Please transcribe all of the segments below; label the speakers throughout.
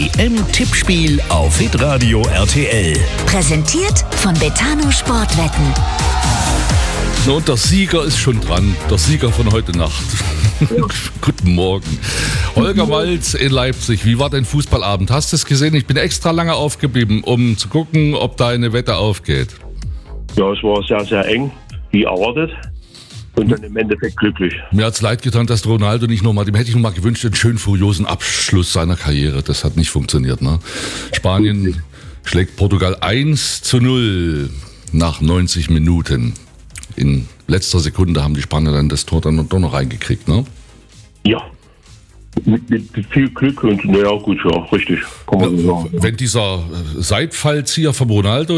Speaker 1: WM-Tippspiel auf hitradio RTL.
Speaker 2: Präsentiert von Betano Sportwetten.
Speaker 3: Und der Sieger ist schon dran, der Sieger von heute Nacht. Guten Morgen. Holger Walz in Leipzig, wie war dein Fußballabend? Hast du es gesehen? Ich bin extra lange aufgeblieben, um zu gucken, ob deine Wette aufgeht.
Speaker 4: Ja, es war sehr, sehr eng, wie erwartet. Und dann im Endeffekt glücklich.
Speaker 3: Mir hat es leid getan, dass Ronaldo nicht nochmal, dem hätte ich nochmal gewünscht, einen schönen furiosen Abschluss seiner Karriere. Das hat nicht funktioniert, ne? Spanien schlägt Portugal 1-0 nach 90 Minuten. In letzter Sekunde haben die Spanier dann das Tor dann doch noch reingekriegt, ne?
Speaker 4: Ja, mit viel Glück und naja, gut, ja, richtig. Kann man so sagen.
Speaker 3: Wenn dieser Seitfallzieher vom Ronaldo,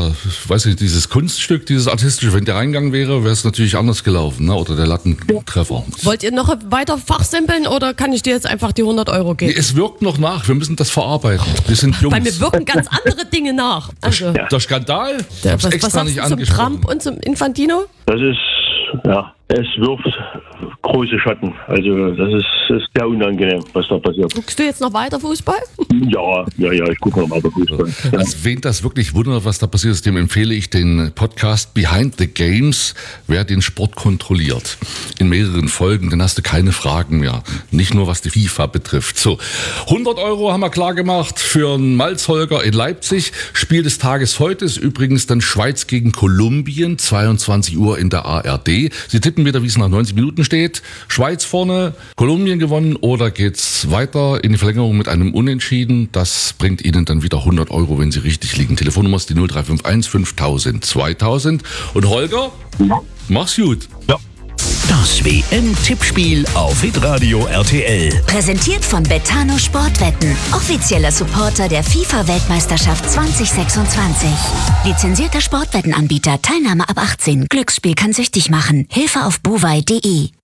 Speaker 3: dieses Kunststück, dieses artistische, wenn der reingegangen wäre, wäre es natürlich anders gelaufen, ne? Oder der Lattentreffer.
Speaker 5: Wollt ihr noch weiter fachsimpeln oder kann ich dir jetzt einfach die 100 Euro geben?
Speaker 3: Nee, es wirkt noch nach, wir müssen das verarbeiten. Wir sind Jungs.
Speaker 5: Bei mir wirken ganz andere Dinge nach. Also,
Speaker 3: Der Skandal? Ich hab's
Speaker 5: was
Speaker 3: extra
Speaker 5: sagst
Speaker 3: nicht
Speaker 5: du zum
Speaker 3: angesprochen.
Speaker 5: Trump und zum Infantino?
Speaker 4: Das ist, ja, es wirft große Schatten. Also das ist sehr unangenehm, was da passiert.
Speaker 5: Guckst du jetzt noch weiter Fußball?
Speaker 4: Ja, ich gucke noch mal bei Fußball. Ja.
Speaker 3: Also wen das wirklich wundert, was da passiert ist, dem empfehle ich den Podcast Behind the Games, wer den Sport kontrolliert. In mehreren Folgen, dann hast du keine Fragen mehr. Nicht nur was die FIFA betrifft. So, 100 Euro haben wir klar gemacht für einen Malzholger in Leipzig. Spiel des Tages heute ist übrigens dann Schweiz gegen Kolumbien, 22 Uhr in der ARD. Sie tippen wieder, wie es nach 90 Minuten steht. Schweiz vorne, Kolumbien gewonnen oder geht's weiter in die Verlängerung mit einem Unentschieden? Das bringt Ihnen dann wieder 100 Euro, wenn Sie richtig liegen. Telefonnummer ist die 0351 5000 2000. Und Holger, mach's gut.
Speaker 4: Ja.
Speaker 1: Das WM-Tippspiel auf hitradio RTL.
Speaker 2: Präsentiert von Betano Sportwetten. Offizieller Supporter der FIFA-Weltmeisterschaft 2026. Lizenzierter Sportwettenanbieter. Teilnahme ab 18. Glücksspiel kann süchtig machen. Hilfe auf buwei.de.